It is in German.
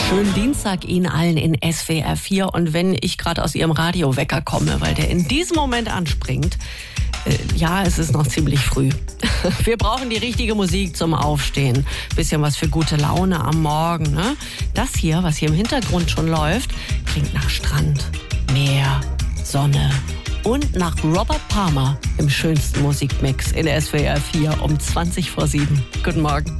Schönen Dienstag Ihnen allen in SWR 4. Und wenn ich gerade aus Ihrem Radiowecker komme, weil der in diesem Moment anspringt, ja, es ist noch ziemlich früh. Wir brauchen die richtige Musik zum Aufstehen. Bisschen was für gute Laune am Morgen, ne? Das hier, was hier im Hintergrund schon läuft, klingt nach Strand, Meer, Sonne und nach Robert Palmer im schönsten Musikmix in SWR 4 um 20 vor 7. Guten Morgen.